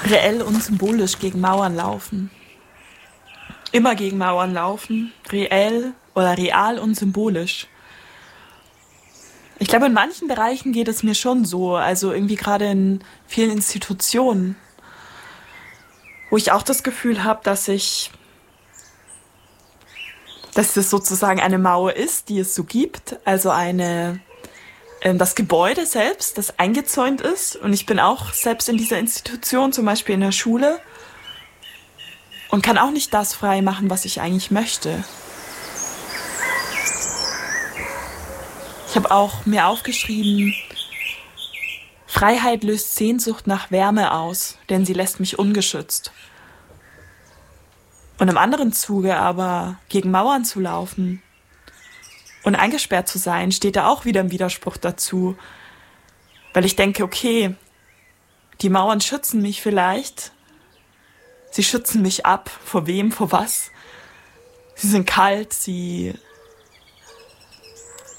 reell und symbolisch gegen Mauern laufen. Immer gegen Mauern laufen, reell oder real und symbolisch. Ich glaube, in manchen Bereichen geht es mir schon so, also irgendwie gerade in vielen Institutionen, wo ich auch das Gefühl habe, dass es sozusagen eine Mauer ist, die es so gibt, also das Gebäude selbst, das eingezäunt ist. Und ich bin auch selbst in dieser Institution, zum Beispiel in der Schule, und kann auch nicht das frei machen, was ich eigentlich möchte. Ich habe auch mir aufgeschrieben, Freiheit löst Sehnsucht nach Wärme aus, denn sie lässt mich ungeschützt. Und im anderen Zuge aber gegen Mauern zu laufen und eingesperrt zu sein, steht da auch wieder im Widerspruch dazu. Weil ich denke, okay, die Mauern schützen mich vielleicht. Sie schützen mich ab. Vor wem, vor was? Sie sind kalt, sie